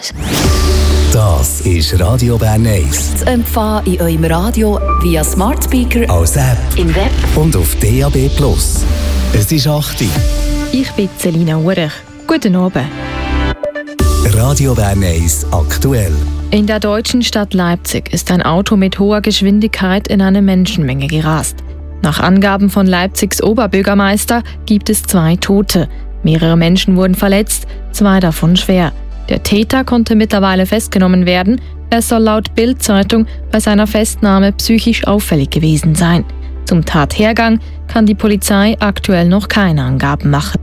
Das ist Radio Bern 1. Zu empfangen in eurem Radio via Smart Speaker, als App, im Web und auf DAB+. Es ist 8 Uhr. Ich bin Selina Urech. Guten Abend. Radio Bern 1 aktuell. In der deutschen Stadt Leipzig ist ein Auto mit hoher Geschwindigkeit in eine Menschenmenge gerast. Nach Angaben von Leipzigs Oberbürgermeister gibt es 2 Tote. Mehrere Menschen wurden verletzt, 2 davon schwer. Der Täter konnte mittlerweile festgenommen werden. Er soll laut Bild-Zeitung bei seiner Festnahme psychisch auffällig gewesen sein. Zum Tathergang kann die Polizei aktuell noch keine Angaben machen.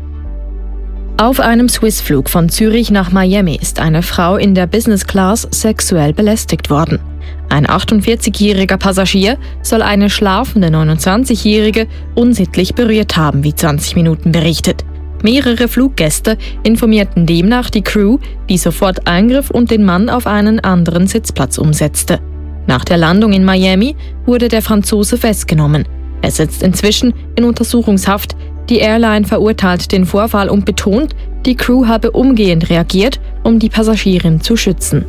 Auf einem Swissflug von Zürich nach Miami ist eine Frau in der Business Class sexuell belästigt worden. Ein 48-jähriger Passagier soll eine schlafende 29-jährige unsittlich berührt haben, wie 20 Minuten berichtet. Mehrere Fluggäste informierten demnach die Crew, die sofort eingriff und den Mann auf einen anderen Sitzplatz umsetzte. Nach der Landung in Miami wurde der Franzose festgenommen. Er sitzt inzwischen in Untersuchungshaft. Die Airline verurteilt den Vorfall und betont, die Crew habe umgehend reagiert, um die Passagierin zu schützen.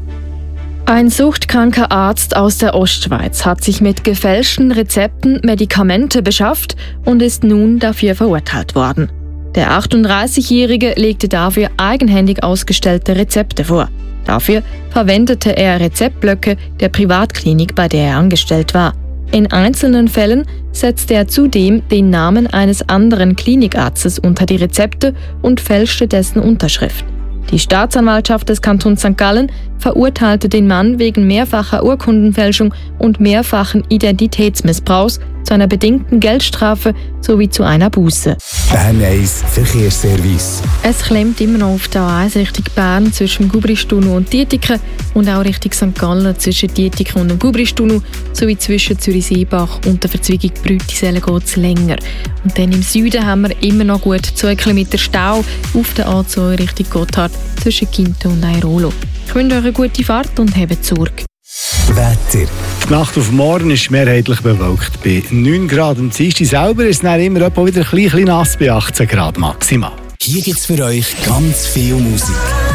Ein suchtkranker Arzt aus der Ostschweiz hat sich mit gefälschten Rezepten Medikamente beschafft und ist nun dafür verurteilt worden. Der 38-Jährige legte dafür eigenhändig ausgestellte Rezepte vor. Dafür verwendete er Rezeptblöcke der Privatklinik, bei der er angestellt war. In einzelnen Fällen setzte er zudem den Namen eines anderen Klinikarztes unter die Rezepte und fälschte dessen Unterschrift. Die Staatsanwaltschaft des Kantons St. Gallen verurteilte den Mann wegen mehrfacher Urkundenfälschung und mehrfachen Identitätsmissbrauchs zu einer bedingten Geldstrafe sowie zu einer Buße. Bern 1 Verkehrsservice. Es klemmt immer noch auf der A1 Richtung Bern zwischen Gubristunnel und Dietiken und auch Richtung St. Gallen zwischen Dietiken und dem Gubristunnel sowie zwischen Zürich-Seebach und der Verzweigung Brütisellen geht es länger. Und dann im Süden haben wir immer noch gut 2 Kilometer Stau auf der A2 Richtung Gotthard zwischen Ginto und Airolo. Ich wünsche euch eine gute Fahrt und habt Sorge. Wetter. Die Nacht auf morgen ist mehrheitlich bewölkt. Bei 9 Grad am Dienstag selber ist es dann immer wieder ein bisschen nass bei 18 Grad maximal. Hier gibt's für euch ganz viel Musik.